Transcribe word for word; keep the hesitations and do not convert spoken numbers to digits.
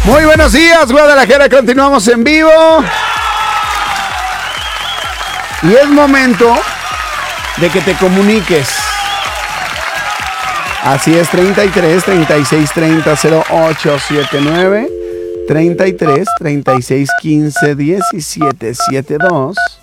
Muy buenos días, Guadalajara. Continuamos en vivo. Y es momento de que te comuniques. Así es, treinta y tres, treinta y seis, treinta, cero ocho setenta y nueve, treinta y tres, treinta y seis, quince, diecisiete, setenta y dos.